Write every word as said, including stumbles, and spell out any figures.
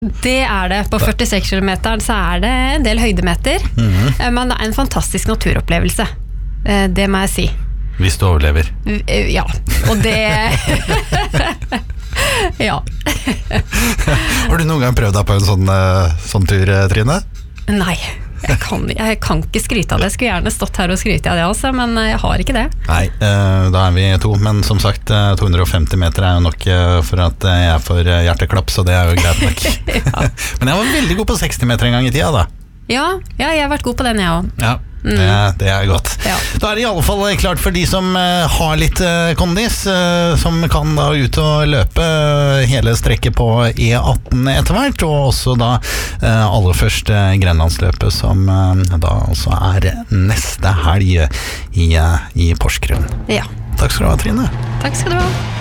Det er det. På førtiseks kilometer så er det en del høydemeter, mm-hmm. men det er en fantastisk naturopplevelse. Det må jeg si. Hvis du overlever. Ja, og det... ja. Har du noen gang prøvd deg på en sånn, sånn tur, Trine? Nei. Jeg kan, jeg kan ikke skryte av det. Jeg skulle gjerne stått her og skryte av det også, men jeg har ikke det. Nei, da er vi to, men som sagt to hundre og femti meter er jo nok for at jeg får hjerteklapp, så det er jo greit nok. Ja. Men jeg var veldig god på seksti meter en gang i tida da. Ja, ja jeg har vært god på den jeg også. Ja, mm. det, det er godt. Ja. Da er det i alle fall klart for de som uh, har litt uh, kondis, uh, som kan da ut og løpe uh, hele strekket på E atten etter hvert, og også da uh, aller først uh, Grenlandsløpet, som uh, da også er neste helg i, uh, i Porsgrunn. Ja. Takk skal du ha, Trine. Takk skal du ha.